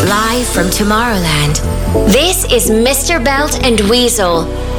Live from Tomorrowland, this is Mr. Belt and Weasel